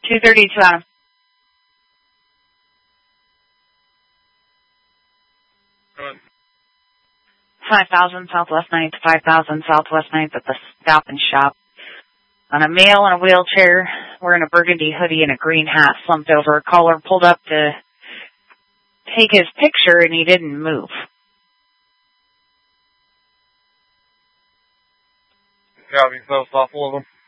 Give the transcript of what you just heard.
232 Adam. 5,000 Southwest 9th, 5,000 Southwest 9th at the Stop and Shop. On a male in a wheelchair, wearing a burgundy hoodie and a green hat, slumped over. A caller pulled up to take his picture, and he didn't move. Copy, so thoughtful of him.